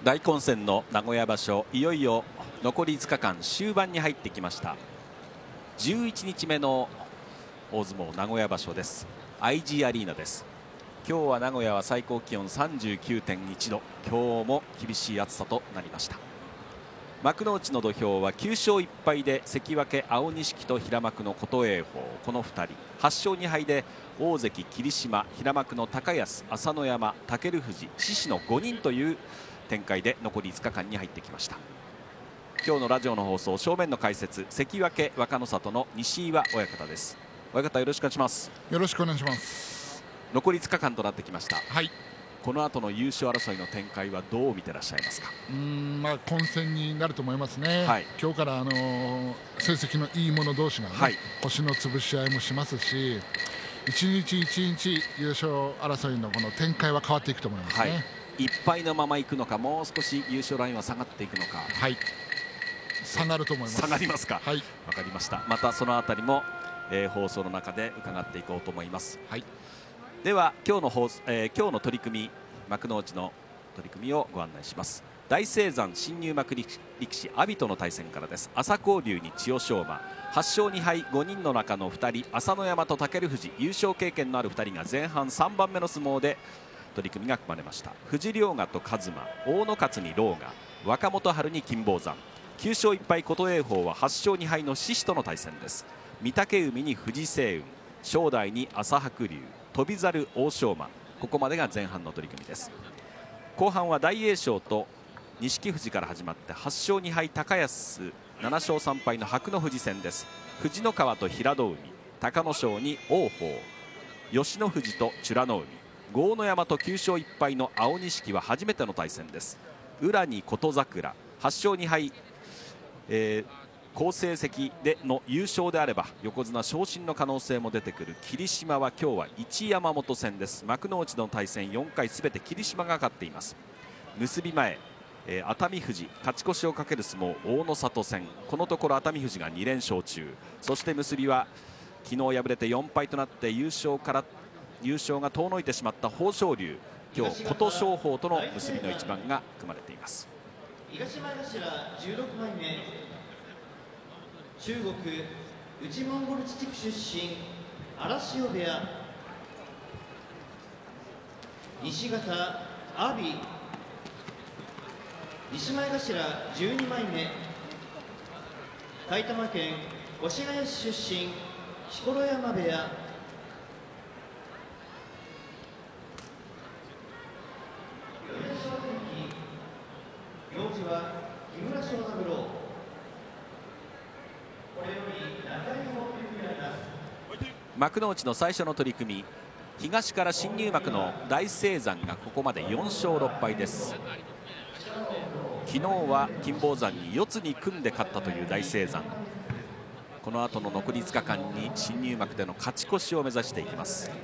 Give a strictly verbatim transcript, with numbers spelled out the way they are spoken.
大混戦の名古屋場所、いよいよ残りいつかかん終盤に入ってきました。じゅういちにちめの大相撲名古屋場所です。 アイジー アリーナです。今日は名古屋は最高気温 さんじゅうきゅうてんいちど、今日も厳しい暑さとなりました。幕内の土俵はきゅうしょういっぱいで関脇青錦と平幕の琴恵峰、このふたり、はっしょうにはいで大関霧島、平幕の高安、朝乃山、尊富士、獅司のごにんという展開で残りいつかかんに入ってきました。今日のラジオの放送、正面の解説、関脇若の里の西岩親方です。親方、よろしくお願いします。 よろしくお願いします。 残りいつかかんとなってきました。 はい、 この後の優勝争いの展開はどう見てらっしゃいますか。 うーん、まあ、混戦になると思いますね。 はい、 今日から、あのー、成績のいい者同士が、ね、 はい、 星の潰し合いもしますし、一日一日優勝争いのこの展開は変わっていくと思いますね。はい、 いっぱいのままいくのか、もう少し優勝ラインは下がっていくのか。 はい、下がると思います。 下がりますか。 はい、 わかりました。またそのあたりも、えー、放送の中で伺っていこうと思います。 はい、 では今日の放送、えー、今日の取り組み、幕内の取り組みをご案内します。大青山新入幕力士阿炎との対戦からです。朝紅龍に千代翔馬、はっしょうにはいごにんの中のふたり、朝乃山と尊富士、優勝経験のあるふたりが前半さんばんめの相撲で取り組みが組まれました。藤良賀と一馬、大野勝に狼雅、若元春に金峰山、きゅうしょういっぱい琴恵峰ははっしょうにはいの獅司との対戦です。御嶽海に藤青雲、正代に朝白龍、翔猿欧勝馬、ここまでが前半の取り組みです。後半は大栄翔と錦富士から始まって、はっしょうにはい高安、ななしょうさんぱいの白の富士戦です。藤の川と平戸海、隆の勝に王鵬、吉野富士と美ノ海、豪ノ山ときゅうしょういっぱいの青錦は初めての対戦です。宇良に琴櫻、はっしょうにはい、えー好成績での優勝であれば横綱昇進の可能性も出てくる霧島は今日は一山本戦です。幕内の対戦よんかいすべて霧島が勝っています。結び前、えー、熱海富士勝ち越しをかける相撲大野里戦、このところ熱海富士がにれんしょう中。そして結びは昨日敗れてよんぱいとなって優勝から優勝が遠のいてしまった豊昇龍、今日琴勝峰との結びの一番が組まれています。 東前頭じゅうろくまいめ、中国内モンゴル自治区出身荒汐部屋、西方阿炎、西前頭じゅうにまいめ、埼玉県越谷市出身錣山部屋、行司は木村庄三郎。 幕内の最初の取り組み、東から新入幕の大青山がここまでよんしょうろっぱいです。昨日は金峰山に四つに組んで勝ったという大青山、この後の残りいつかかんに新入幕での勝ち越しを目指していきます。